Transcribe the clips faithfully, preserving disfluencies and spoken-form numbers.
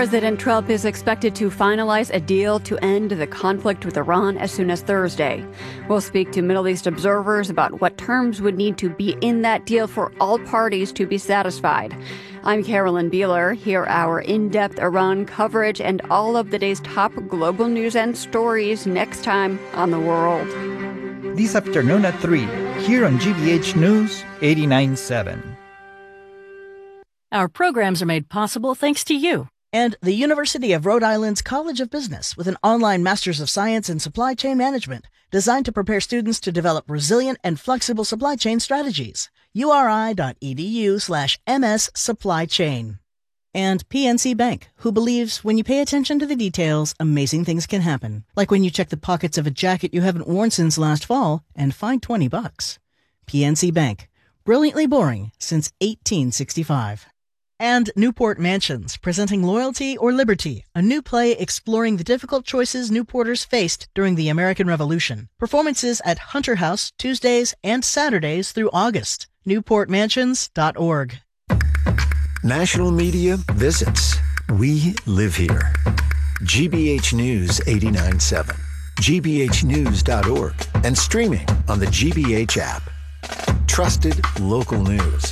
President Trump is expected to finalize a deal to end the conflict with Iran as soon as Thursday. We'll speak to Middle East observers about what terms would need to be in that deal for all parties to be satisfied. I'm Carolyn Beeler. Here our in-depth Iran coverage and all of the day's top global news and stories next time on The World. This afternoon at three, here on G B H News eighty-nine point seven. Our programs are made possible thanks to you. And the University of Rhode Island's College of Business with an online Master's of Science in Supply Chain Management designed to prepare students to develop resilient and flexible supply chain strategies. uri.edu slash ms supply chain. And P N C Bank, who believes when you pay attention to the details, amazing things can happen. Like when you check the pockets of a jacket you haven't worn since last fall and find twenty bucks. P N C Bank, brilliantly boring since eighteen sixty-five. And Newport Mansions, presenting Loyalty or Liberty, a new play exploring the difficult choices Newporters faced during the American Revolution. Performances at Hunter House Tuesdays and Saturdays through August. newport mansions dot org. National Media Visits. We live here. G B H News eighty-nine point seven, G B H news dot org, and streaming on the G B H app. Trusted local news.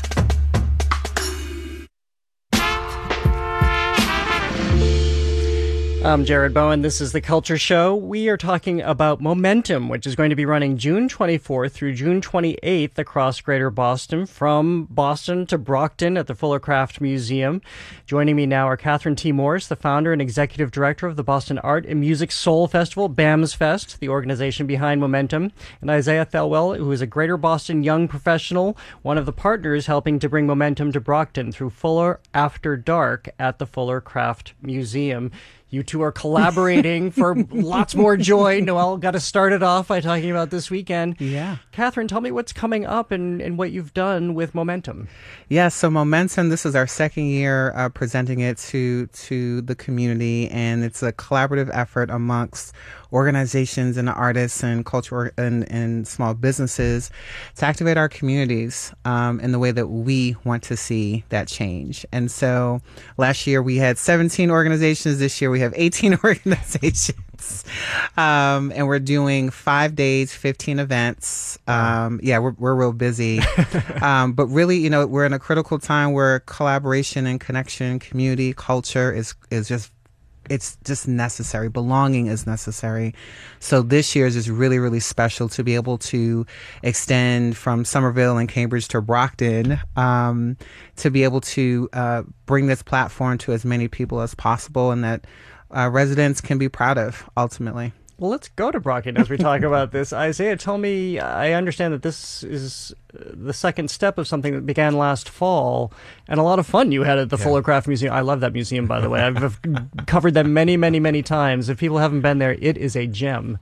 I'm Jared Bowen. This is The Culture Show. We are talking about Momentum, which is going to be running June twenty-fourth through June twenty-eighth across Greater Boston, from Boston to Brockton at the Fuller Craft Museum. Joining me now are Catherine T. Morris, the founder and executive director of the Boston Art and Music Soul Festival, BAMS Fest, the organization behind Momentum, and Isaiah Thelwell, who is a Greater Boston young professional, one of the partners helping to bring Momentum to Brockton through Fuller After Dark at the Fuller Craft Museum. You two are collaborating for lots more joy. Noelle got us started off by talking about this weekend. Yeah. Catherine, tell me what's coming up and, and what you've done with Momentum. Yeah, so Momentum, this is our second year uh, presenting it to to the community, and it's a collaborative effort amongst organizations and artists and cultural and, and small businesses to activate our communities um, in the way that we want to see that change. And so last year we had seventeen organizations. This year we have eighteen organizations. Um, and we're doing five days, fifteen events. Um, yeah, we're, we're real busy. um, but really, you know, we're in a critical time where collaboration and connection, community, culture is, is just It's just necessary. Belonging is necessary. So this year is just really, really special to be able to extend from Somerville and Cambridge to Brockton, um, to be able to uh, bring this platform to as many people as possible, and that uh, residents can be proud of ultimately. Well, let's go to Brockton as we talk about this. Isaiah, tell me, I understand that this is the second step of something that began last fall, and a lot of fun you had at the yeah. Fuller Craft Museum. I love that museum, by the way. I've covered them many, many, many times. If people haven't been there, it is a gem.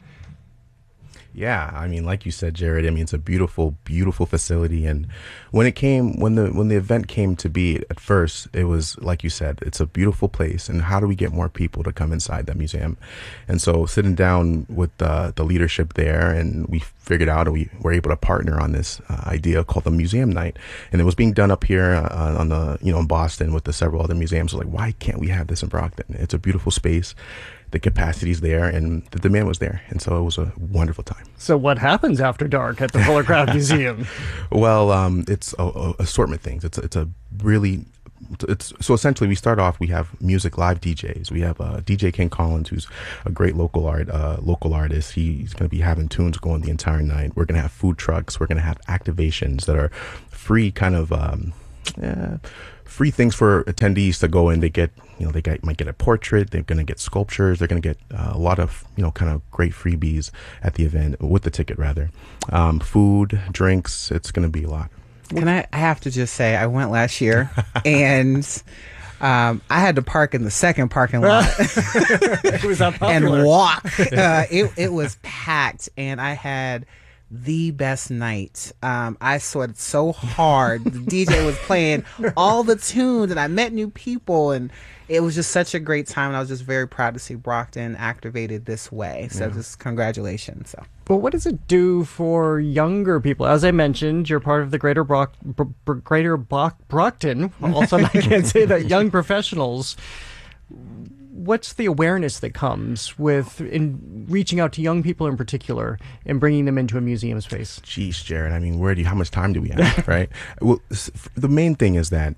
Yeah, I mean, like you said, Jared, I mean, it's a beautiful, beautiful facility. And when it came, when the when the event came to be at first, it was, like you said, it's a beautiful place. And how do we get more people to come inside that museum? And so sitting down with the, the leadership there, and we figured out, and we were able to partner on this uh, idea called the Museum Night. And it was being done up here uh, on the, you know, in Boston with the several other museums. So like, why can't we have this in Brockton? It's a beautiful space. The capacity's there, and the demand was there, and so it was a wonderful time. So what happens after dark at the Fuller Craft Museum? Well, um, it's a, a assortment things. It's a, it's a really it's so essentially we start off. We have music, live D Js. We have uh, D J King Collins, who's a great local art uh, local artist. He's going to be having tunes going the entire night. We're going to have food trucks. We're going to have activations that are free, kind of. Um, yeah, free things for attendees to go in. They get, you know, they get, might get a portrait. They're going to get sculptures. They're going to get uh, a lot of, you know, kind of great freebies at the event, with the ticket rather. Um, food, drinks. It's going to be a lot. Can I, I have to just say, I went last year and um, I had to park in the second parking lot it was and walk. Uh, it, it was packed, and I had the best night. Um, I sweated so hard. The D J was playing all the tunes, and I met new people, and it was just such a great time. And I was just very proud to see Brockton activated this way. So yeah. just congratulations. So. Well, what does it do for younger people? As I mentioned, you're part of the Greater Brock, Br- Br- Greater Brock, Brockton. Also, I can't say that. Young professionals. what's the awareness that comes with in reaching out to young people in particular and bringing them into a museum space? Geez, Jared, I mean, where do you, how much time do we have, right? Well, the main thing is that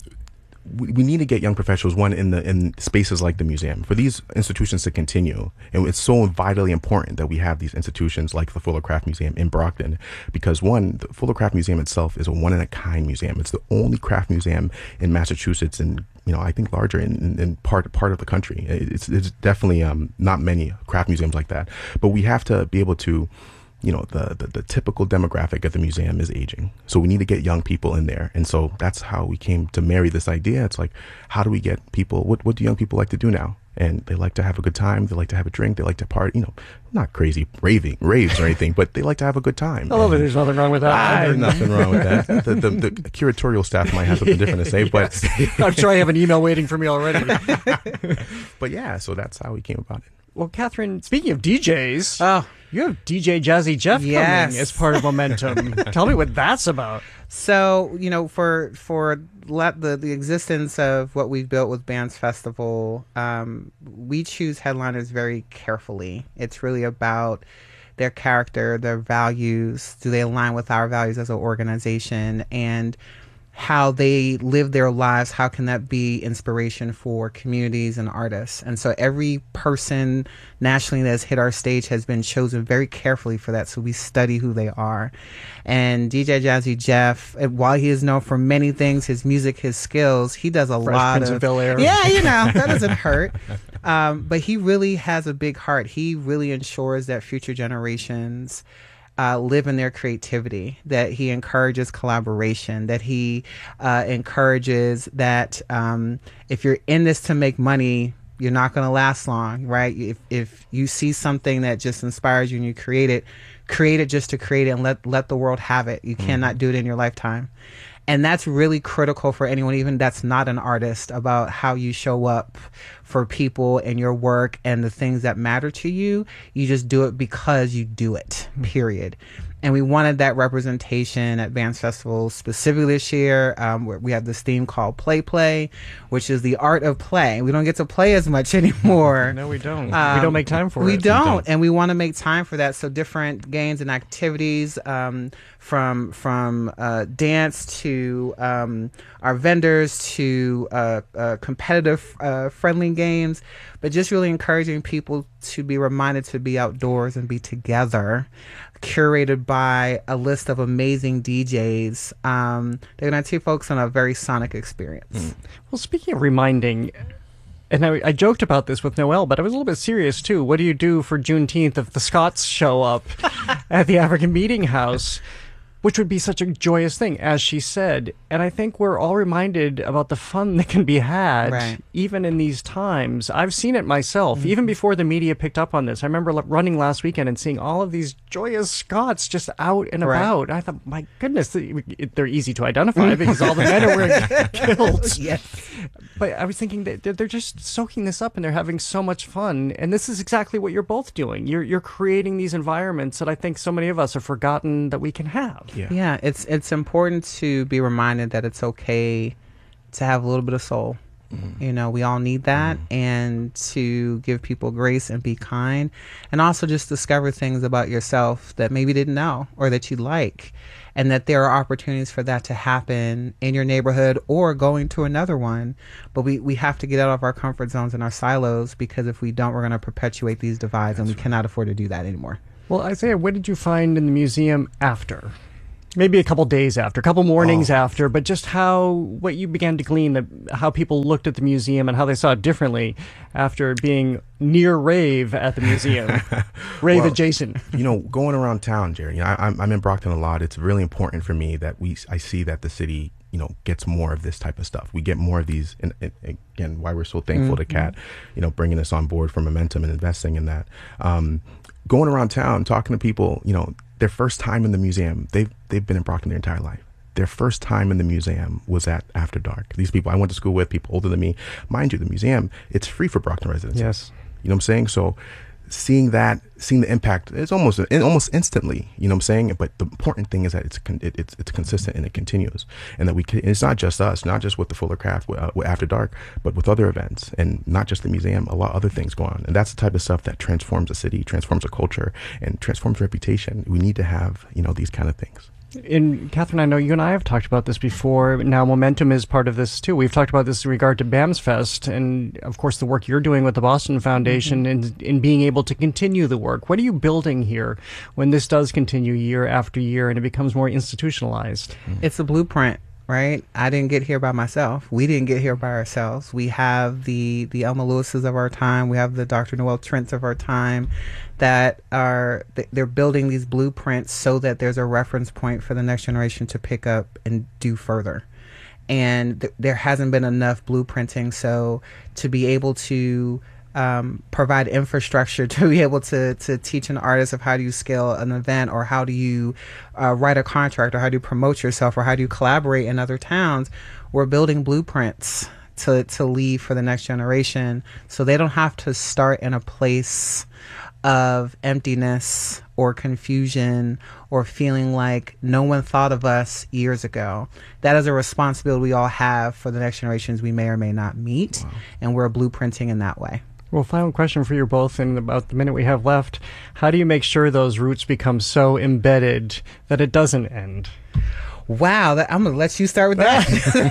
we, we need to get young professionals, one, in the in spaces like the museum, for these institutions to continue. And it's so vitally important that we have these institutions like the Fuller Craft Museum in Brockton, because one, the Fuller Craft Museum itself is a one-in-a-kind museum. It's the only craft museum in Massachusetts, and you know, I think larger in, in, in part part of the country. It's, it's definitely um, not many craft museums like that. But we have to be able to, you know, the, the, the typical demographic at the museum is aging. So we need to get young people in there. And so that's how we came to marry this idea. It's like, how do we get people, what, what do young people like to do now? And they like to have a good time. They like to have a drink. They like to party, you know, not crazy raving, raves or anything, but they like to have a good time. I love it. There's nothing wrong with that. Ah, there's nothing wrong with that. The, the, the curatorial staff might have something different to say, but I'm sure I have an email waiting for me already. But yeah, so that's how we came about it. Well, Catherine, speaking of D Js, Oh. you have D J Jazzy Jeff Yes. coming as part of Momentum. Tell me what that's about. So, you know, for for let the, the existence of what we've built with Bands Festival, um, we choose headliners very carefully. It's really about their character, their values. Do they align with our values as an organization? And how they live their lives, how can that be inspiration for communities and artists? And so every person nationally that's hit our stage has been chosen very carefully for that. So we study who they are. And D J Jazzy Jeff, while he is known for many things, his music, his skills, he does a Fresh lot Prince of... of Bel-Air. Yeah, you know, that doesn't hurt. Um, but he really has a big heart. He really ensures that future generations Uh, live in their creativity, that he encourages collaboration, that he uh, encourages that um, if you're in this to make money, you're not going to last long, right? If if you see something that just inspires you and you create it, create it just to create it and let, let the world have it. You mm-hmm. cannot do it in your lifetime. And that's really critical for anyone, even that's not an artist, about how you show up for people and your work and the things that matter to you. You just do it because you do it, period. And we wanted that representation at Bands Festival specifically this year. Um, where we have this theme called Play Play, which is the art of play. We don't get to play as much anymore. No, we don't. Um, we don't make time for we it. Don't, we don't. And we want to make time for that. So different games and activities, um, from from uh, dance to um, our vendors to uh, uh, competitive uh, friendly games, but just really encouraging people to be reminded to be outdoors and be together. Curated by a list of amazing D Js. Um, they're going to take folks on a very sonic experience. Mm. Well, speaking of reminding, and I, I joked about this with Noelle, but I was a little bit serious too. What do you do for Juneteenth if the Scots show up at the African Meeting House? Which would be such a joyous thing, as she said. And I think we're all reminded about the fun that can be had, right. even in these times. I've seen it myself, mm-hmm. even before the media picked up on this. I remember running last weekend and seeing all of these joyous Scots just out and right. about. I thought, my goodness, they're easy to identify because all the men are wearing kilts. Yes. But I was thinking that they're just soaking this up and they're having so much fun. And this is exactly what you're both doing. You're, you're creating these environments that I think so many of us have forgotten that we can have. Yeah. yeah, it's it's important to be reminded that it's okay to have a little bit of soul. Mm-hmm. You know, we all need that, mm-hmm. and to give people grace and be kind, and also just discover things about yourself that maybe you didn't know or that you like, and that there are opportunities for that to happen in your neighborhood or going to another one. But we, we have to get out of our comfort zones and our silos, because if we don't, we're going to perpetuate these divides, That's and we right. cannot afford to do that anymore. Well, Isaiah, what did you find in the museum after? Maybe a couple days after, a couple mornings oh. after, but just how, what you began to glean, the, how people looked at the museum and how they saw it differently after being near rave at the museum, rave well, adjacent. You know, going around town, Jerry, you know, I, I'm, I'm in Brockton a lot. It's really important for me that we, I see that the city, you know, gets more of this type of stuff. We get more of these, and, and again, why we're so thankful mm-hmm. to Kat, you know, bringing us on board for Momentum and investing in that. Um, going around town, talking to people, you know, their first time in the museum, they've they've been in Brockton their entire life. Their first time in the museum was at After Dark. These people I went to school with, people older than me. Mind you, the museum, it's free for Brockton residents. Yes. You know what I'm saying? So seeing that, seeing the impact, it's almost almost instantly, you know what I'm saying? But the important thing is that it's it, it's it's consistent and it continues, and that we can, it's not just us, not just with the Fuller Craft uh, After Dark, but with other events, and not just the museum, a lot of other things go on. And that's the type of stuff that transforms a city, transforms a culture, and transforms reputation. We need to have, you know, these kind of things. And Catherine, I know you and I have talked about this before. Now, Momentum is part of this too. We've talked about this in regard to BAMS Fest, and of course, the work you're doing with the Boston Foundation, and mm-hmm. in being able to continue the work. What are you building here when this does continue year after year and it becomes more institutionalized? It's a blueprint. Right? I didn't get here by myself. We didn't get here by ourselves. We have the the Elma Lewises of our time. We have the Doctor Noel Trents of our time that are, they're building these blueprints so that there's a reference point for the next generation to pick up and do further. And th- there hasn't been enough blueprinting. So to be able to Um, provide infrastructure to be able to to teach an artist of how do you scale an event, or how do you uh, write a contract, or how do you promote yourself, or how do you collaborate in other towns. We're building blueprints to to leave for the next generation, so they don't have to start in a place of emptiness or confusion or feeling like no one thought of us years ago. That is a responsibility we all have for the next generations we may or may not meet. Wow. And we're blueprinting in that way. Well, final question for you both in about the minute we have left. How do you make sure those roots become so embedded that it doesn't end? Wow, that, I'm going to let you start with that.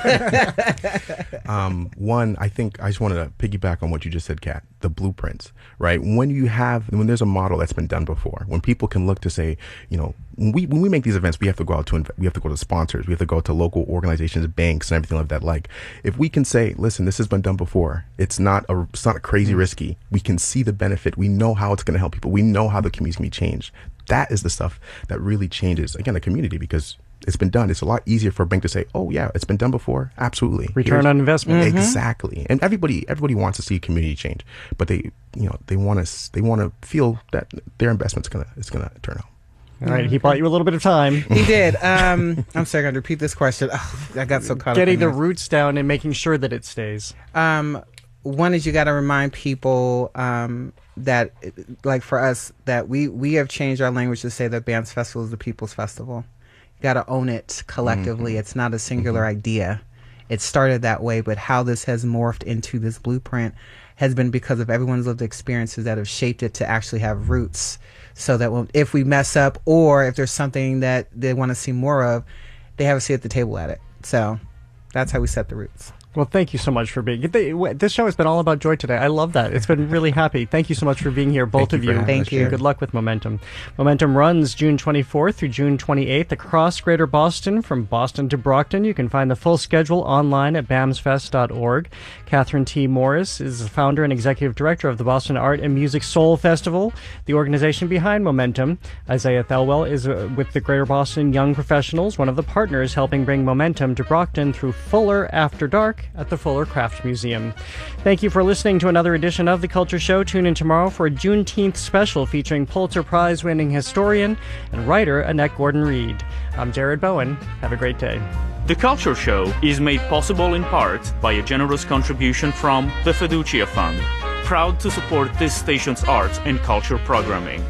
um, one, I think I just wanted to piggyback on what you just said, Kat, the blueprints, right? When you have, when there's a model that's been done before, when people can look to say, you know, when we, when we make these events, we have to go out to, we have to go to sponsors, we have to go to local organizations, banks, and everything like that. Like, if we can say, listen, this has been done before, it's not a, it's not crazy risky. We can see the benefit. We know how it's going to help people. We know how the community can be changed. That is the stuff that really changes, again, the community, because it's been done. It's a lot easier for a bank to say, "Oh yeah, it's been done before." Absolutely, return Here's, on investment. Mm-hmm. Exactly. And everybody, everybody wants to see community change, but they, you know, they want to, they want to feel that their investment's gonna, it's gonna turn out. All right, he bought you a little bit of time. He did. Um, I'm sorry, I'm going to repeat this question. Oh, I got so caught Getting up. Getting the roots down and making sure that it stays. Um, one is you got to remind people um, that, like for us, that we, we have changed our language to say that BAMS Festival is the people's festival. Got to own it collectively. Mm-hmm. It's not a singular mm-hmm. idea. It started that way, but how this has morphed into this blueprint has been because of everyone's lived experiences that have shaped it to actually have roots, so that when, if we mess up, or if there's something that they want to see more of, they have a seat at the table at it. So that's how we set the roots. Well, thank you so much for being here. This show has been all about joy today. I love that. It's been really happy. Thank you so much for being here, both thank of you. you. Thank you. Good luck with Momentum. Momentum runs June twenty-fourth through June twenty-eighth across Greater Boston, from Boston to Brockton. You can find the full schedule online at bams fest dot org. Catherine T. Morris is the founder and executive director of the Boston Art and Music Soul Festival, the organization behind Momentum. Isaiah Thelwell is uh, with the Greater Boston Young Professionals, one of the partners helping bring Momentum to Brockton through Fuller After Dark at the Fuller Craft Museum. Thank you for listening to another edition of The Culture Show. Tune in tomorrow for a Juneteenth special featuring Pulitzer Prize-winning historian and writer Annette Gordon-Reed. I'm Jared Bowen. Have a great day. The Culture Show is made possible in part by a generous contribution from the Fiducia Fund, proud to support this station's arts and culture programming.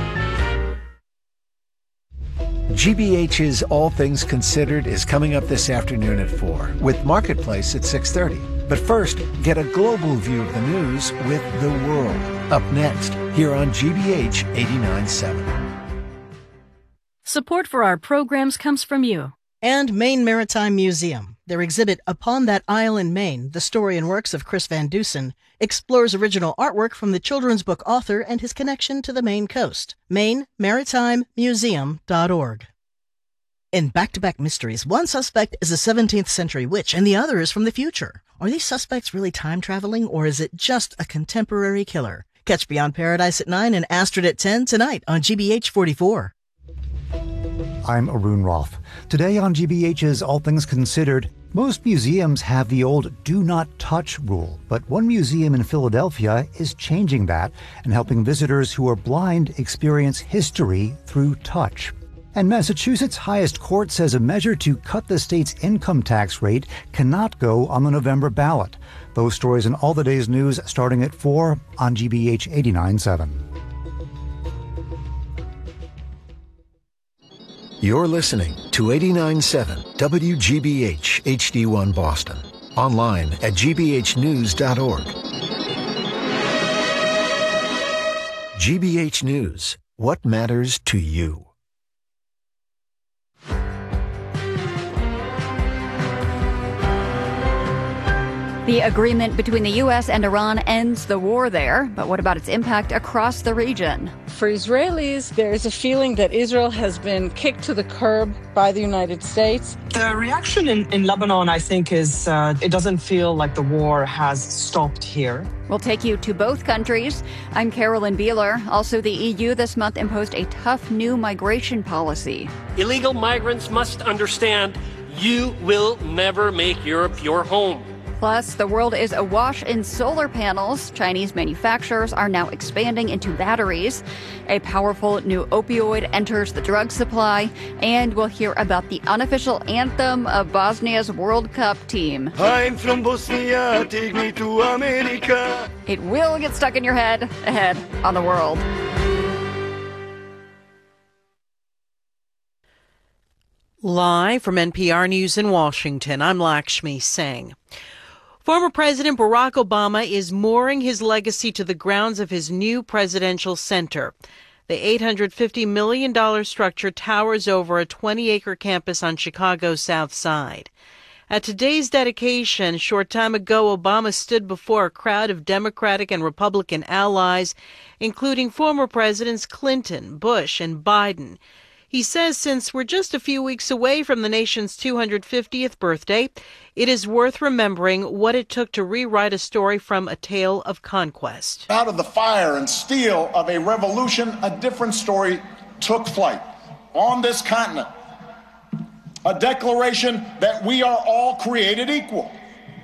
G B H's All Things Considered is coming up this afternoon at four, with Marketplace at six thirty. But first, get a global view of the news with The World, up next, here on G B H eighty-nine point seven. Support for our programs comes from you. And Maine Maritime Museum. Their exhibit, Upon That Isle in Maine, the story and works of Chris Van Dusen, explores original artwork from the children's book author and his connection to the Maine coast. Maine Maritime Museum dot org. In back-to-back mysteries, one suspect is a seventeenth century witch and the other is from the future. Are these suspects really time-traveling, or is it just a contemporary killer? Catch Beyond Paradise at nine and Astrid at ten tonight on G B H forty-four. I'm Arun Roth. Today on G B H's All Things Considered, most museums have the old do not touch rule, but one museum in Philadelphia is changing that and helping visitors who are blind experience history through touch. And Massachusetts' highest court says a measure to cut the state's income tax rate cannot go on the November ballot. Those stories and all the day's news starting at four on G B H eighty-nine point seven. You're listening to eighty-nine point seven W G B H H D one Boston. Online at G B H news dot org. G B H News. What matters to you? The agreement between the U S and Iran ends the war there, but what about its impact across the region? For Israelis, there is a feeling that Israel has been kicked to the curb by the United States. The reaction in, in Lebanon, I think, is uh, it doesn't feel like the war has stopped here. We'll take you to both countries. I'm Carolyn Beeler. Also, the E U this month imposed a tough new migration policy. Illegal migrants must understand you will never make Europe your home. Plus, the world is awash in solar panels. Chinese manufacturers are now expanding into batteries. A powerful new opioid enters the drug supply. And we'll hear about the unofficial anthem of Bosnia's World Cup team. I'm from Bosnia, take me to America. It will get stuck in your head. Ahead on The World. Live from N P R News in Washington, I'm Lakshmi Singh. Former President Barack Obama is mooring his legacy to the grounds of his new presidential center. The eight hundred fifty million dollars structure towers over a twenty-acre campus on Chicago's South Side. At today's dedication, a short time ago, Obama stood before a crowd of Democratic and Republican allies, including former Presidents Clinton, Bush, and Biden. He says since we're just a few weeks away from the nation's two hundred fiftieth birthday, it is worth remembering what it took to rewrite a story from a tale of conquest. Out of the fire and steel of a revolution, a different story took flight on this continent. A declaration that we are all created equal,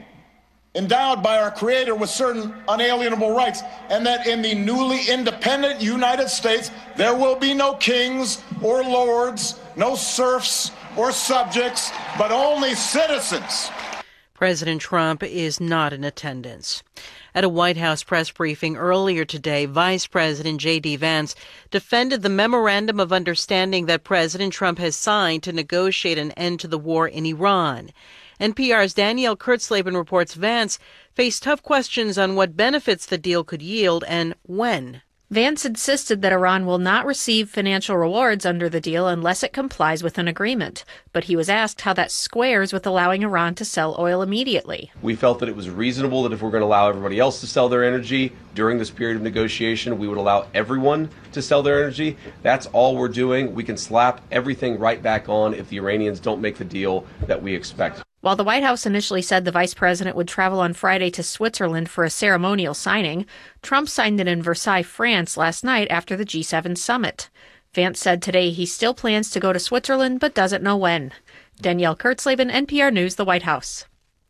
endowed by our Creator with certain unalienable rights, and that in the newly independent United States, there will be no kings or lords, no serfs or subjects, but only citizens. President Trump is not in attendance. At a White House press briefing earlier today, Vice President J D. Vance defended the memorandum of understanding that President Trump has signed to negotiate an end to the war in Iran. N P R's Danielle Kurtzleben reports Vance faced tough questions on what benefits the deal could yield and when. Vance insisted that Iran will not receive financial rewards under the deal unless it complies with an agreement. But he was asked how that squares with allowing Iran to sell oil immediately. We felt that it was reasonable that if we're going to allow everybody else to sell their energy during this period of negotiation, we would allow everyone to sell their energy. That's all we're doing. We can slap everything right back on if the Iranians don't make the deal that we expect. While the White House initially said the vice president would travel on Friday to Switzerland for a ceremonial signing, Trump signed it in Versailles, France last night after the G seven summit. Vance said today he still plans to go to Switzerland but doesn't know when. Danielle Kurtzleben, N P R News, the White House.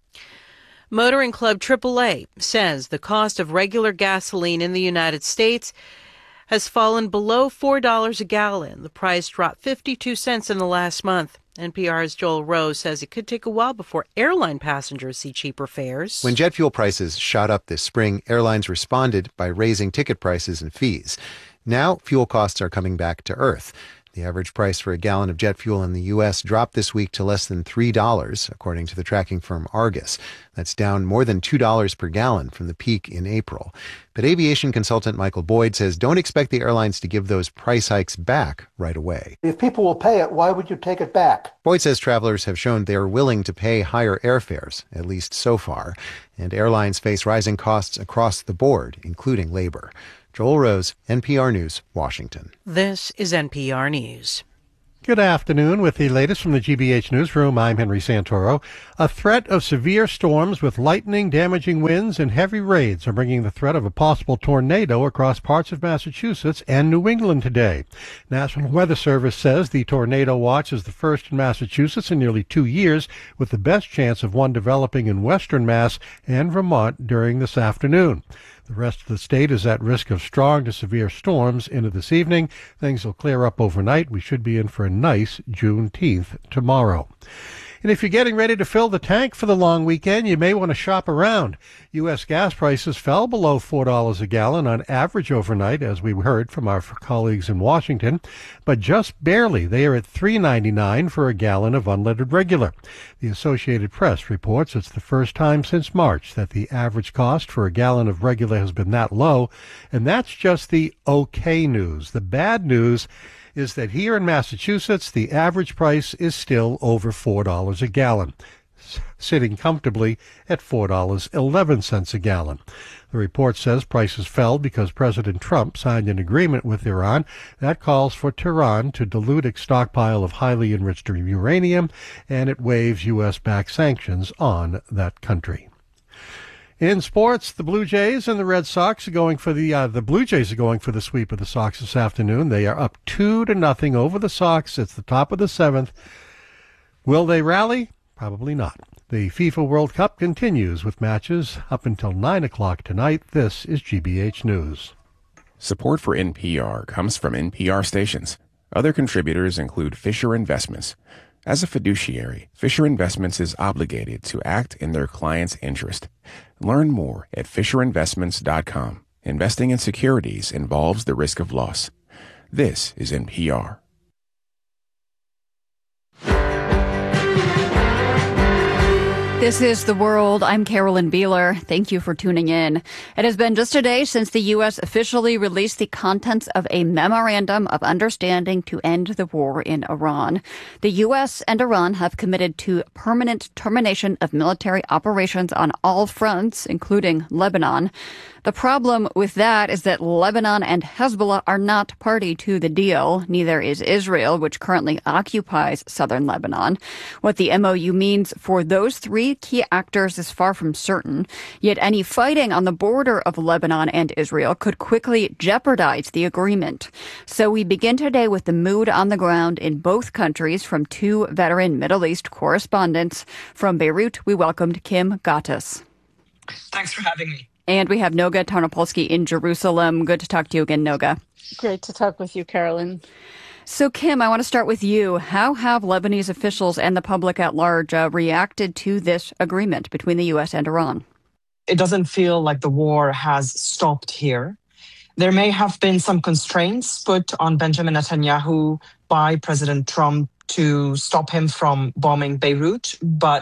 Motoring Club triple A says the cost of regular gasoline in the United States has fallen below four dollars a gallon. The price dropped fifty-two cents in the last month. N P R's Joel Rose says it could take a while before airline passengers see cheaper fares. When jet fuel prices shot up this spring, airlines responded by raising ticket prices and fees. Now, fuel costs are coming back to earth. The average price for a gallon of jet fuel in the U S dropped this week to less than three dollars, according to the tracking firm Argus. That's down more than two dollars per gallon from the peak in April. But aviation consultant Michael Boyd says don't expect the airlines to give those price hikes back right away. If people will pay it, why would you take it back? Boyd says travelers have shown they are willing to pay higher airfares, at least so far. And airlines face rising costs across the board, including labor. Joel Rose, N P R News, Washington. This is N P R News. Good afternoon. With the latest from the G B H Newsroom, I'm Henry Santoro. A threat of severe storms with lightning, damaging winds, and heavy rains are bringing the threat of a possible tornado across parts of Massachusetts and New England today. National Weather Service says the tornado watch is the first in Massachusetts in nearly two years, with the best chance of one developing in western Mass and Vermont during this afternoon. The rest of the state is at risk of strong to severe storms into this evening. Things will clear up overnight. We should be in for a nice Juneteenth tomorrow. And if you're getting ready to fill the tank for the long weekend, you may want to shop around. U S gas prices fell below four dollars a gallon on average overnight, as we heard from our colleagues in Washington, but just barely. They are at three ninety-nine for a gallon of unleaded regular. The Associated Press reports it's the first time since March that the average cost for a gallon of regular has been that low, and that's just the okay news. The bad news is that here in Massachusetts, the average price is still over four dollars a gallon, sitting comfortably at four dollars and eleven cents a gallon. The report says prices fell because President Trump signed an agreement with Iran that calls for Tehran to dilute its stockpile of highly enriched uranium, and it waives U S-backed sanctions on that country. In sports, the Blue Jays and the Red Sox are going for the uh, the Blue Jays are going for the sweep of the Sox this afternoon. They are up two to nothing over the Sox. It's the top of the seventh. Will they rally? Probably not. The FIFA World Cup continues with matches up until nine o'clock tonight. This is G B H News. Support for N P R comes from N P R stations. Other contributors include Fisher Investments. As a fiduciary, Fisher Investments is obligated to act in their client's interest. Learn more at fisher investments dot com. Investing in securities involves the risk of loss. This is N P R. This is The World. I'm Carolyn Beeler. Thank you for tuning in. It has been just a day since the U S officially released the contents of a memorandum of understanding to end the war in Iran. The U S and Iran have committed to permanent termination of military operations on all fronts, including Lebanon. The problem with that is that Lebanon and Hezbollah are not party to the deal. Neither is Israel, which currently occupies southern Lebanon. What the M O U means for those three key actors is far from certain. Yet any fighting on the border of Lebanon and Israel could quickly jeopardize the agreement. So we begin today with the mood on the ground in both countries from two veteran Middle East correspondents. From Beirut, we welcomed Kim Ghattas. Thanks for having me. And we have Noga Tarnopolsky in Jerusalem. Good to talk to you again, Noga. Great to talk with you, Carolyn. So, Kim, I want to start with you. How have Lebanese officials and the public at large uh, reacted to this agreement between the U S and Iran? It doesn't feel like the war has stopped here. There may have been some constraints put on Benjamin Netanyahu by President Trump to stop him from bombing Beirut, but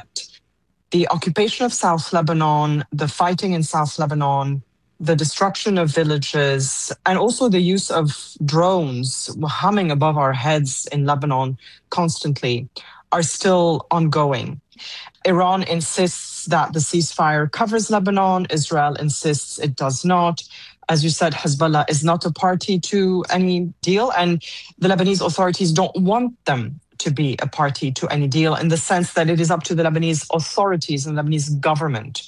the occupation of South Lebanon, the fighting in South Lebanon, the destruction of villages, and also the use of drones humming above our heads in Lebanon constantly are still ongoing. Iran insists that the ceasefire covers Lebanon. Israel insists it does not. As you said, Hezbollah is not a party to any deal, and the Lebanese authorities don't want them to be a party to any deal, in the sense that it is up to the Lebanese authorities and the Lebanese government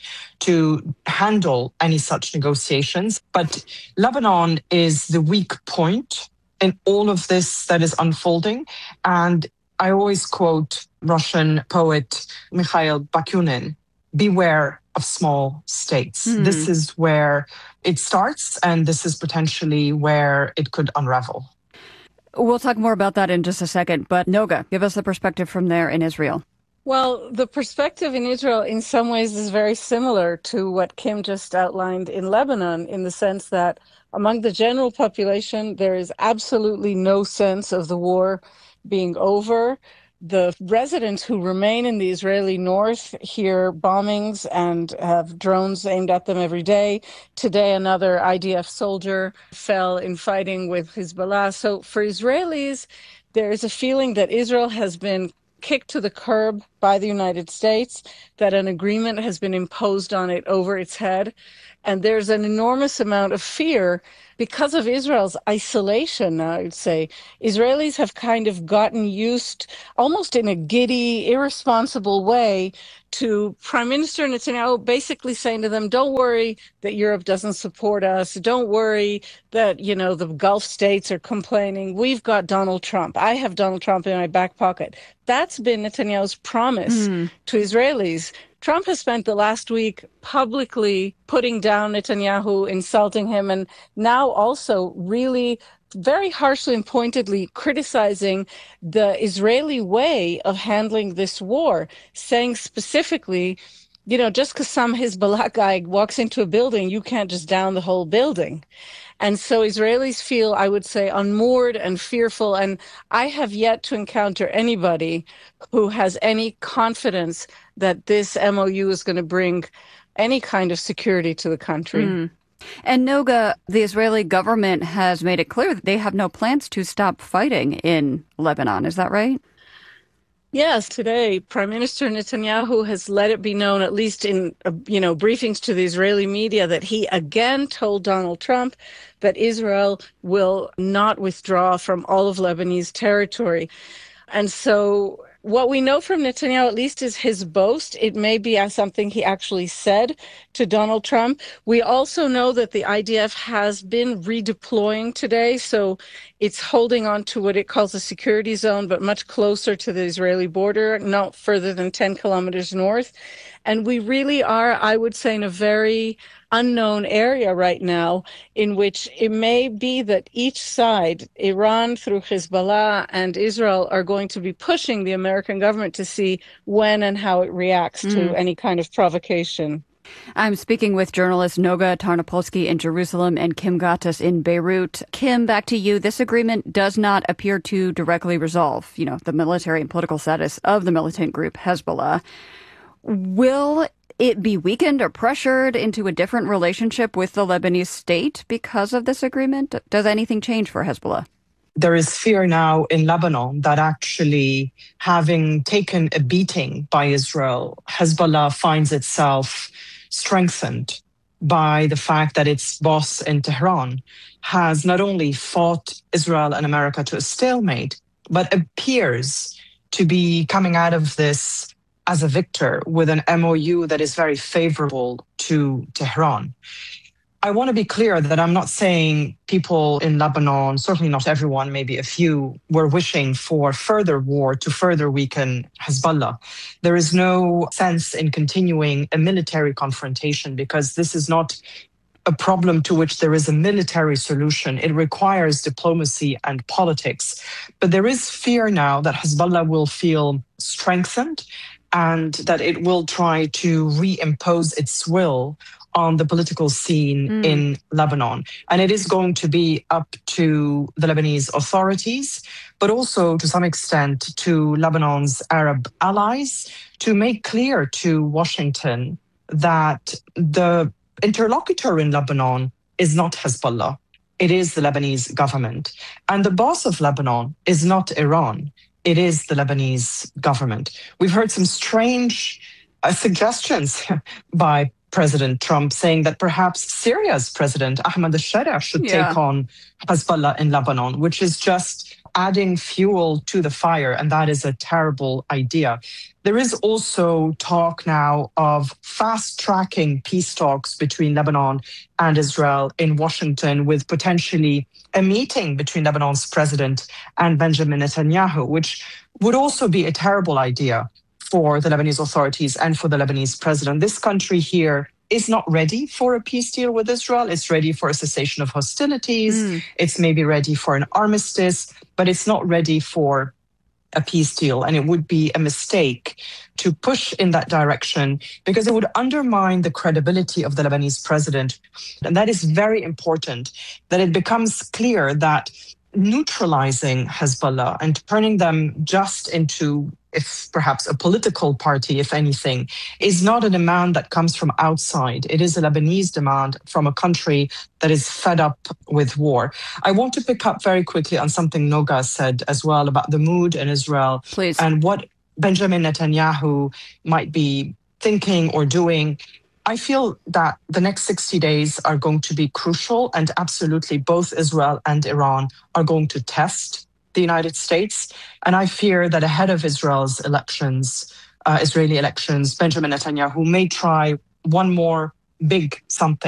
to handle any such negotiations. But Lebanon is the weak point in all of this that is unfolding. And I always quote Russian poet Mikhail Bakunin, beware of small states. Mm. This is where it starts, and this is potentially where it could unravel. We'll talk more about that in just a second, but Noga, give us the perspective from there in Israel. Well, the perspective in Israel in some ways is very similar to what Kim just outlined in Lebanon, in the sense that among the general population, there is absolutely no sense of the war being over. The residents who remain in the Israeli north hear bombings and have drones aimed at them every day. Today, another I D F soldier fell in fighting with Hezbollah. So for Israelis, there is a feeling that Israel has been kicked to the curb by the United States, that an agreement has been imposed on it over its head. And there's an enormous amount of fear because of Israel's isolation, I would say. Israelis have kind of gotten used, almost in a giddy, irresponsible way, to Prime Minister Netanyahu basically saying to them, don't worry that Europe doesn't support us. Don't worry that, you know, the Gulf states are complaining. We've got Donald Trump. I have Donald Trump in my back pocket. That's been Netanyahu's prime promise mm. to Israelis. Trump has spent the last week publicly putting down Netanyahu, insulting him, and now also really very harshly and pointedly criticizing the Israeli way of handling this war, saying specifically, you know, just because some Hezbollah guy walks into a building, you can't just down the whole building. And so Israelis feel, I would say, unmoored and fearful. And I have yet to encounter anybody who has any confidence that this M O U is going to bring any kind of security to the country. Mm. And Noga, the Israeli government has made it clear that they have no plans to stop fighting in Lebanon. Is that right? Yes, today, Prime Minister Netanyahu has let it be known, at least in, uh, you know, briefings to the Israeli media, that he again told Donald Trump that Israel will not withdraw from all of Lebanese territory. And so what we know from Netanyahu, at least, is his boast. It may be something he actually said to Donald Trump. We also know that the I D F has been redeploying today, so it's holding on to what it calls a security zone, but much closer to the Israeli border, not further than ten kilometers north. And we really are, I would say, in a very unknown area right now, in which it may be that each side, Iran through Hezbollah and Israel, are going to be pushing the American government to see when and how it reacts mm. to any kind of provocation. I'm speaking with journalist Noga Tarnopolsky in Jerusalem and Kim Ghattas in Beirut. Kim, back to you. This agreement does not appear to directly resolve, you know, the military and political status of the militant group Hezbollah. Will it be weakened or pressured into a different relationship with the Lebanese state because of this agreement? Does anything change for Hezbollah? There is fear now in Lebanon that actually, having taken a beating by Israel, Hezbollah finds itself strengthened by the fact that its boss in Tehran has not only fought Israel and America to a stalemate, but appears to be coming out of this as a victor with an M O U that is very favorable to Tehran. I want to be clear that I'm not saying people in Lebanon, certainly not everyone, maybe a few, were wishing for further war to further weaken Hezbollah. There is no sense in continuing a military confrontation because this is not a problem to which there is a military solution. It requires diplomacy and politics. But there is fear now that Hezbollah will feel strengthened and that it will try to reimpose its will on the political scene mm. in Lebanon. And it is going to be up to the Lebanese authorities, but also to some extent to Lebanon's Arab allies, to make clear to Washington that the interlocutor in Lebanon is not Hezbollah. It is the Lebanese government. And the boss of Lebanon is not Iran. It is the Lebanese government. We've heard some strange uh, suggestions by President Trump saying that perhaps Syria's president, Ahmed al-Sharia, should yeah. take on Hezbollah in Lebanon, which is just adding fuel to the fire. And that is a terrible idea. There is also talk now of fast-tracking peace talks between Lebanon and Israel in Washington, with potentially a meeting between Lebanon's president and Benjamin Netanyahu, which would also be a terrible idea for the Lebanese authorities and for the Lebanese president. This country here is not ready for a peace deal with Israel. It's ready for a cessation of hostilities. Mm. It's maybe ready for an armistice, but it's not ready for a peace deal. And it would be a mistake to push in that direction because it would undermine the credibility of the Lebanese president. And that is very important, that it becomes clear that neutralizing Hezbollah and turning them just into, if perhaps a political party, if anything, is not a demand that comes from outside. It is a Lebanese demand from a country that is fed up with war. I want to pick up very quickly on something Noga said as well about the mood in Israel. Please. And what Benjamin Netanyahu might be thinking or doing. I feel that the next sixty days are going to be crucial, and absolutely both Israel and Iran are going to test the United States. And I fear that ahead of Israel's elections, uh, Israeli elections, Benjamin Netanyahu may try one more big something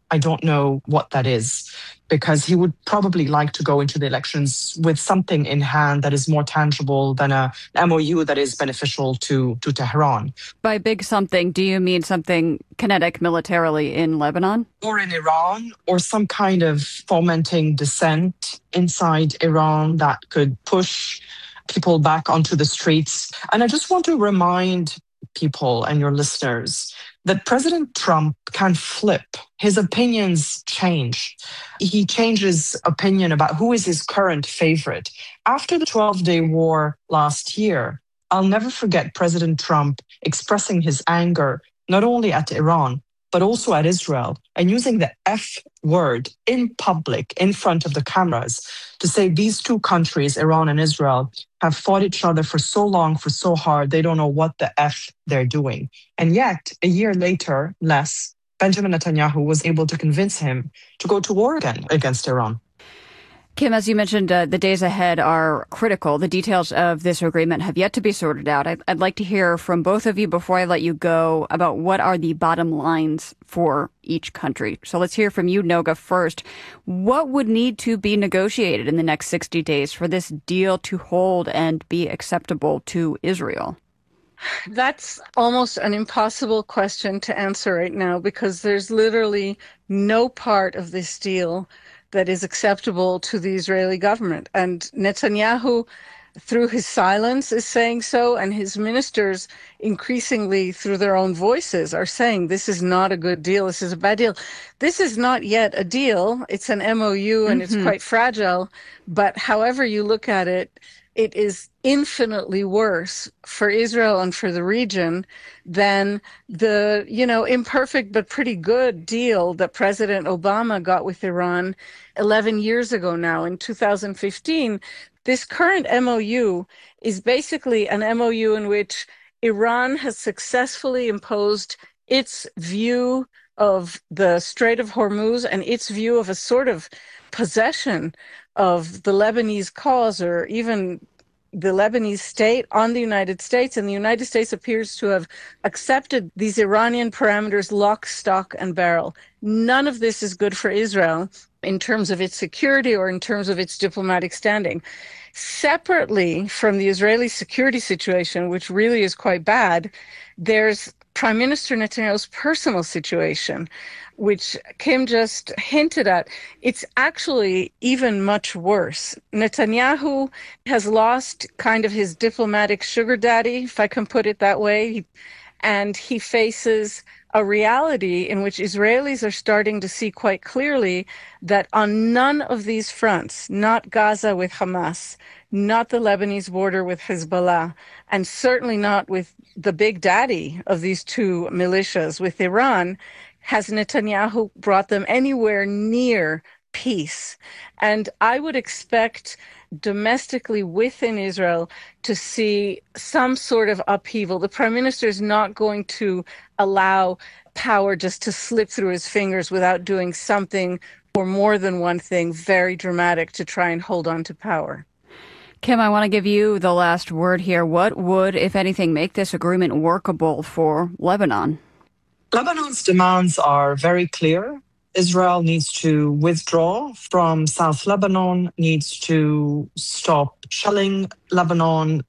I don't know what that is, because he would probably like to go into the elections with something in hand that is more tangible than a, an M O U that is beneficial to, to Tehran. By big something, do you mean something kinetic militarily in Lebanon? Or in Iran, or some kind of fomenting dissent inside Iran that could push people back onto the streets. And I just want to remind people and your listeners that President Trump can flip. His opinions change. He changes opinion about who is his current favorite. After the twelve-day war last year, I'll never forget President Trump expressing his anger not only at Iran, but also at Israel, and using the F word in public, in front of the cameras, to say these two countries, Iran and Israel, have fought each other for so long, for so hard, they don't know what the F they're doing. And yet, a year later, less, Benjamin Netanyahu was able to convince him to go to war again against Iran. Kim, as you mentioned, uh, the days ahead are critical. The details of this agreement have yet to be sorted out. I'd, I'd like to hear from both of you before I let you go about what are the bottom lines for each country. So let's hear from you, Noga, first. What would need to be negotiated in the next sixty days for this deal to hold and be acceptable to Israel? That's almost an impossible question to answer right now, because there's literally no part of this deal that is acceptable to the Israeli government. And Netanyahu, through his silence, is saying so, and his ministers increasingly, through their own voices, are saying this is not a good deal, this is a bad deal. This is not yet a deal. It's an M O U, and mm-hmm. it's quite fragile. But however you look at it, it is infinitely worse for Israel and for the region than the, you know, imperfect but pretty good deal that President Obama got with Iran eleven years ago now, in two thousand fifteen. This current M O U is basically an M O U in which Iran has successfully imposed its view of the Strait of Hormuz and its view of a sort of possession of the Lebanese cause, or even the Lebanese state, on the United States. And the United States appears to have accepted these Iranian parameters lock, stock, and barrel. None of this is good for Israel in terms of its security or in terms of its diplomatic standing. Separately from the Israeli security situation, which really is quite bad, there's Prime Minister Netanyahu's personal situation, which Kim just hinted at. It's actually even much worse. Netanyahu has lost kind of his diplomatic sugar daddy, if I can put it that way, and he faces a reality in which Israelis are starting to see quite clearly that on none of these fronts, not Gaza with Hamas, not the Lebanese border with Hezbollah, and certainly not with the big daddy of these two militias, with Iran, has Netanyahu brought them anywhere near peace. And I would expect domestically within Israel to see some sort of upheaval. The prime minister is not going to allow power just to slip through his fingers without doing something, or more than one thing, very dramatic to try and hold on to power. Kim, I want to give you the last word here. What would, if anything, make this agreement workable for Lebanon? Lebanon's demands are very clear. Israel needs to withdraw from South Lebanon, needs to stop shelling Lebanon.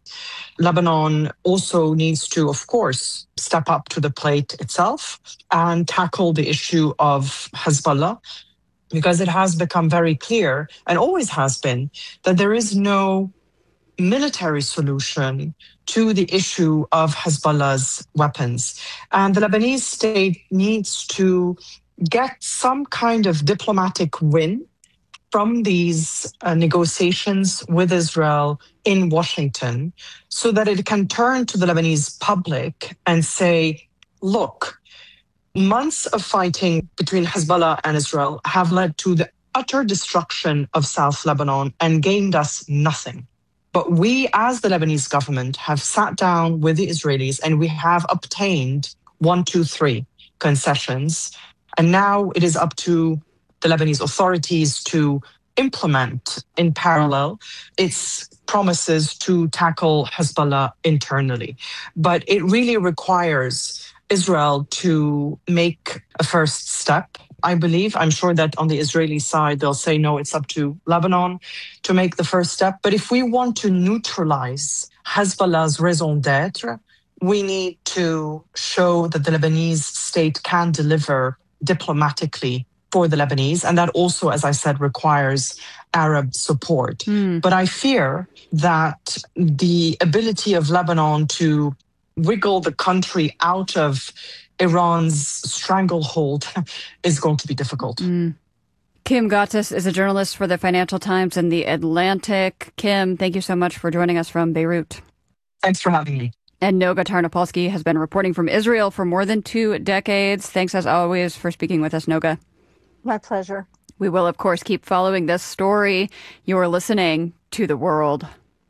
Lebanon also needs to, of course, step up to the plate itself and tackle the issue of Hezbollah, because it has become very clear, and always has been, that there is no military solution to the issue of Hezbollah's weapons. And the Lebanese state needs to get some kind of diplomatic win from these uh, negotiations with Israel in Washington, so that it can turn to the Lebanese public and say, look, months of fighting between Hezbollah and Israel have led to the utter destruction of South Lebanon and gained us nothing. But we, as the Lebanese government, have sat down with the Israelis and we have obtained one, two, three concessions. And now it is up to the Lebanese authorities to implement in parallel its promises to tackle Hezbollah internally. But it really requires Israel to make a first step I believe, I'm sure that on the Israeli side, they'll say, no, it's up to Lebanon to make the first step. But if we want to neutralize Hezbollah's raison d'etre, we need to show that the Lebanese state can deliver diplomatically for the Lebanese. And that also, as I said, requires Arab support. Mm. But I fear that the ability of Lebanon to wiggle the country out of Iran's stranglehold is going to be difficult. Mm. Kim Ghattas is a journalist for the Financial Times and The Atlantic. Kim, thank you so much for joining us from Beirut. Thanks for having me. And Noga Tarnopolsky has been reporting from Israel for more than two decades. Thanks, as always, for speaking with us, Noga. My pleasure. We will, of course, keep following this story. You are listening to The World.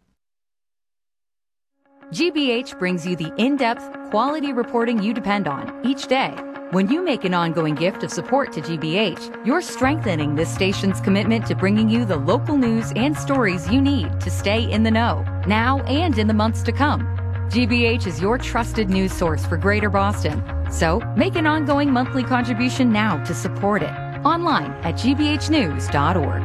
G B H brings you the in-depth, quality reporting you depend on each day. When you make an ongoing gift of support to G B H, you're strengthening this station's commitment to bringing you the local news and stories you need to stay in the know, now and in the months to come. G B H is your trusted news source for Greater Boston. So make an ongoing monthly contribution now to support it. Online at g b h news dot org.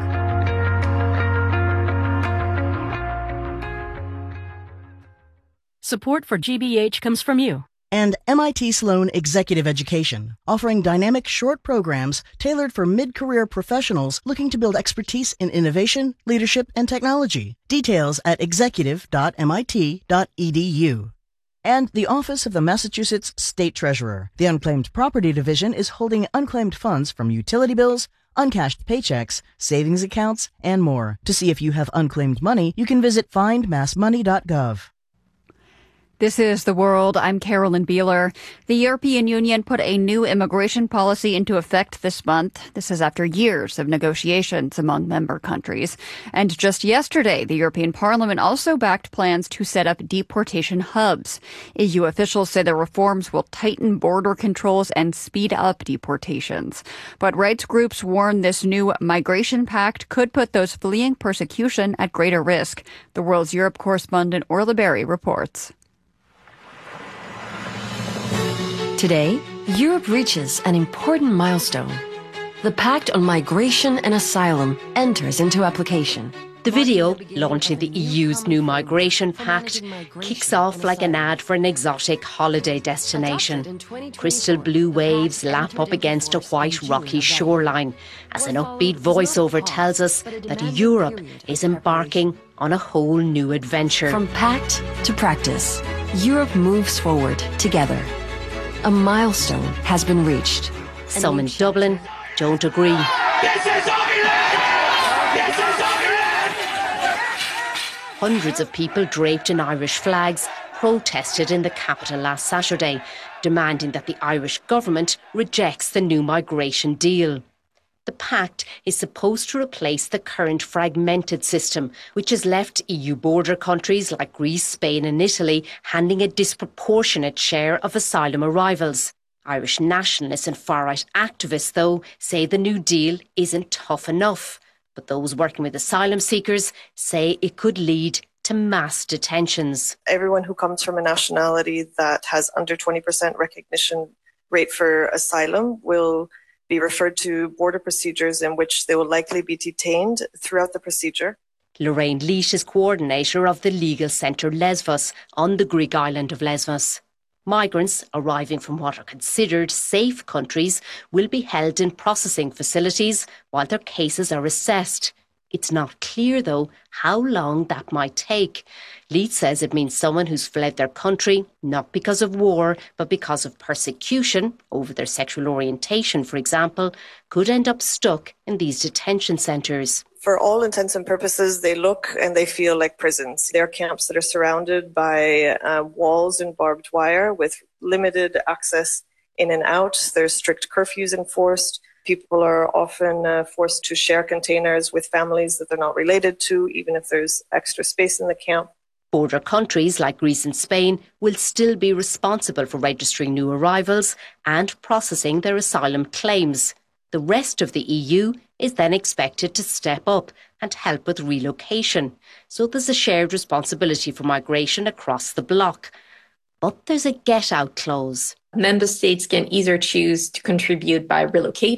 Support for G B H comes from you. And M I T Sloan Executive Education, offering dynamic short programs tailored for mid-career professionals looking to build expertise in innovation, leadership, and technology. Details at executive dot m i t dot e d u. And the Office of the Massachusetts State Treasurer. The Unclaimed Property Division is holding unclaimed funds from utility bills, uncashed paychecks, savings accounts, and more. To see if you have unclaimed money, you can visit find mass money dot gov. This is The World. I'm Carolyn Beeler. The European Union put a new immigration policy into effect this month. This is after years of negotiations among member countries. And just yesterday, the European Parliament also backed plans to set up deportation hubs. E U officials say the reforms will tighten border controls and speed up deportations. But rights groups warn this new migration pact could put those fleeing persecution at greater risk. The World's Europe correspondent Orla Berry reports. Today, Europe reaches an important milestone. The Pact on Migration and Asylum enters into application. The video, launching the E U's new migration pact, kicks off like an ad for an exotic holiday destination. Crystal blue waves lap up against a white rocky shoreline as an upbeat voiceover tells us that Europe is embarking on a whole new adventure. From pact to practice, Europe moves forward together. A milestone has been reached. Some in Dublin don't agree. This is Ireland! This is Ireland! Hundreds of people draped in Irish flags protested in the capital last Saturday, demanding that the Irish government rejects the new migration deal. The pact is supposed to replace the current fragmented system, which has left E U border countries like Greece, Spain and Italy handing a disproportionate share of asylum arrivals. Irish nationalists and far-right activists, though, say the new deal isn't tough enough. But those working with asylum seekers say it could lead to mass detentions. Everyone who comes from a nationality that has under twenty percent recognition rate for asylum will be referred to border procedures in which they will likely be detained throughout the procedure. Lorraine Leash is coordinator of the legal centre Lesvos on the Greek island of Lesvos. Migrants arriving from what are considered safe countries will be held in processing facilities while their cases are assessed. It's not clear, though, how long that might take. Leeds says it means someone who's fled their country, not because of war, but because of persecution over their sexual orientation, for example, could end up stuck in these detention centres. For all intents and purposes, they look and they feel like prisons. They're camps that are surrounded by uh, walls and barbed wire with limited access in and out. There's strict curfews enforced. People are often uh, forced to share containers with families that they're not related to, even if there's extra space in the camp. Border countries like Greece and Spain will still be responsible for registering new arrivals and processing their asylum claims. The rest of the E U is then expected to step up and help with relocation. So there's a shared responsibility for migration across the bloc. But there's a get-out clause. Member states can either choose to contribute by relocating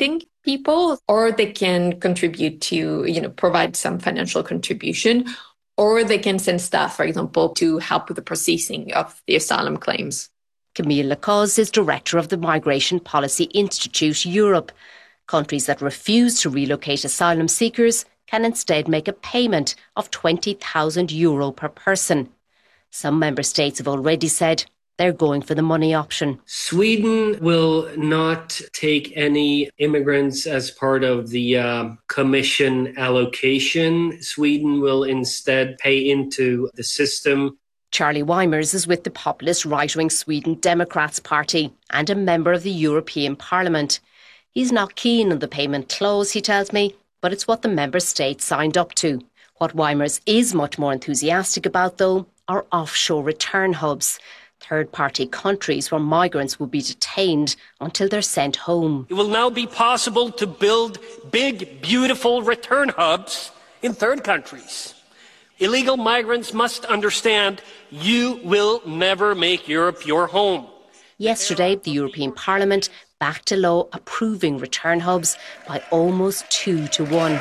people, or they can contribute to, you know, provide some financial contribution, or they can send staff, for example, to help with the processing of the asylum claims. Camille Lacaze is director of the Migration Policy Institute Europe. Countries that refuse to relocate asylum seekers can instead make a payment of twenty thousand euro per person. Some member states have already said they're going for the money option. Sweden will not take any immigrants as part of the uh, commission allocation. Sweden will instead pay into the system. Charlie Weimers is with the populist right-wing Sweden Democrats Party and a member of the European Parliament. He's not keen on the payment clause, he tells me, but it's what the member states signed up to. What Weimers is much more enthusiastic about, though, are offshore return hubs. Third-party countries where migrants will be detained until they're sent home. It will now be possible to build big, beautiful return hubs in third countries. Illegal migrants must understand you will never make Europe your home. Yesterday, the European Parliament backed a law approving return hubs by almost two to one.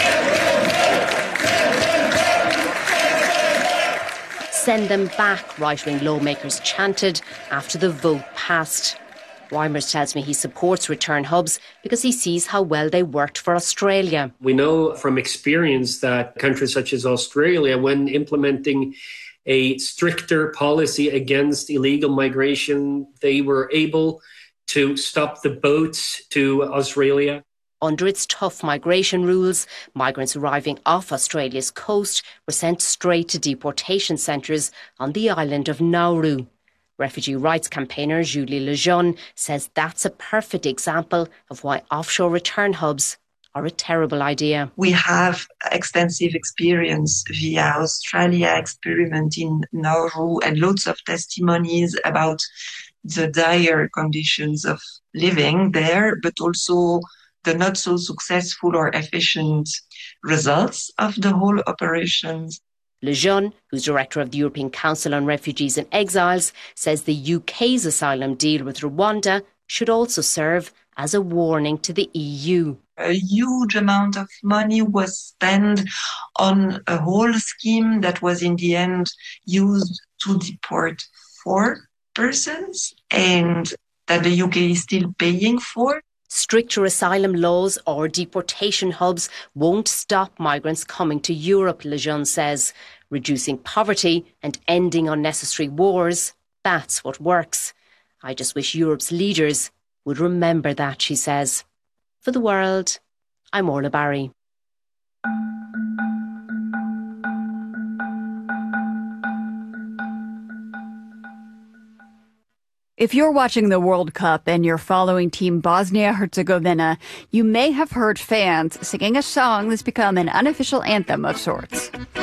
Send them back, right-wing lawmakers chanted after the vote passed. Weimers tells me he supports return hubs because he sees how well they worked for Australia. We know from experience that countries such as Australia, when implementing a stricter policy against illegal migration, they were able to stop the boats to Australia. Under its tough migration rules, migrants arriving off Australia's coast were sent straight to deportation centres on the island of Nauru. Refugee rights campaigner Julie Lejeune says that's a perfect example of why offshore return hubs are a terrible idea. We have extensive experience via Australia experiment in Nauru and lots of testimonies about the dire conditions of living there, but also the not so successful or efficient results of the whole operations. Lejeune, who's director of the European Council on Refugees and Exiles, says the U K's asylum deal with Rwanda should also serve as a warning to the E U. A huge amount of money was spent on a whole scheme that was in the end used to deport four persons and that the U K is still paying for. Stricter asylum laws or deportation hubs won't stop migrants coming to Europe, Lejeune says. Reducing poverty and ending unnecessary wars, that's what works. I just wish Europe's leaders would remember that, she says. For The World, I'm Orla Barry. If you're watching the World Cup and you're following Team Bosnia-Herzegovina, you may have heard fans singing a song that's become an unofficial anthem of sorts.